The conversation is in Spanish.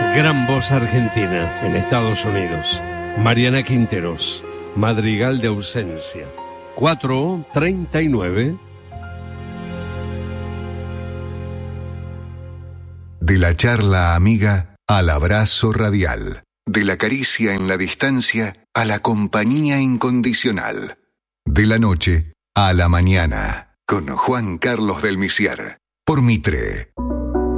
Gran voz argentina en Estados Unidos. Mariana Quinteros, Madrigal de ausencia. 4:39. De la charla amiga al abrazo radial. De la caricia en la distancia a la compañía incondicional. De la noche a la mañana. Con Juan Carlos del Misier. Por Mitre.